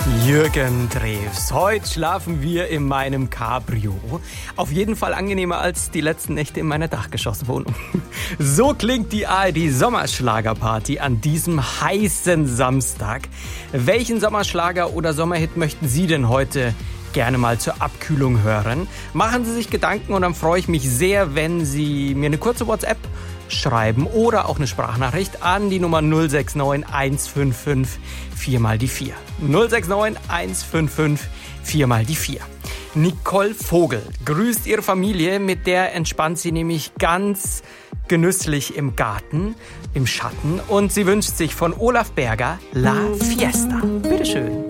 Jürgen Drews. Heute schlafen wir in meinem Cabrio. Auf jeden Fall angenehmer als die letzten Nächte in meiner Dachgeschosswohnung. So klingt die ARD-Sommerschlagerparty an diesem heißen Samstag. Welchen Sommerschlager oder Sommerhit möchten Sie denn heute gerne mal zur Abkühlung hören? Machen Sie sich Gedanken und dann freue ich mich sehr, wenn Sie mir eine kurze WhatsApp schreiben oder auch eine Sprachnachricht an die Nummer 069 155 4x4. 069 155 4x4. Nicole Vogel grüßt ihre Familie, mit der entspannt sie nämlich ganz genüsslich im Garten, im Schatten, und sie wünscht sich von Olaf Berger La Fiesta. Bitteschön.